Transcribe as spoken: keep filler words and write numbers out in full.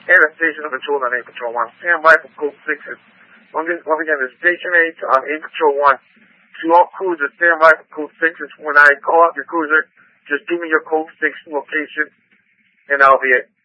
and a station of patrol on A Patrol one. Stand by for code sixes. Once again, once again, the station eight on A Patrol one. To all cruisers, stand by for code sixes. When I call out your cruiser, just give me your code six location, and that'll be it.